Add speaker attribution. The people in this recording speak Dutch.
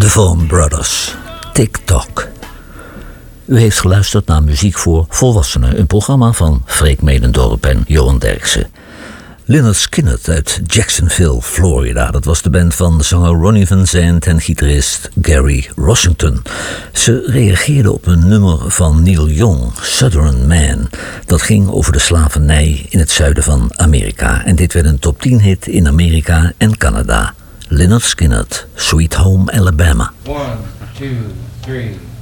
Speaker 1: De Vaughan Brothers, TikTok. U heeft geluisterd naar Muziek voor Volwassenen, een programma van Freek Medendorp en Johan Derksen. Lynyrd Skynyrd uit Jacksonville, Florida. Dat was de band van zanger Ronnie Van Zant en gitarist Gary Rossington. Ze reageerden op een nummer van Neil Young, Southern Man. Dat ging over de slavernij in het zuiden van Amerika. En dit werd een top 10 hit in Amerika en Canada. Lynyrd Skynyrd, Sweet Home Alabama.
Speaker 2: 1, 2, 3...